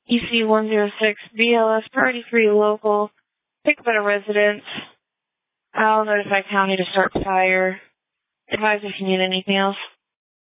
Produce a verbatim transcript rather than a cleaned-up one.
E C one zero six B L S Priority three local. Pick up at a residence. I'll notify county to start fire. Advise if you need anything else.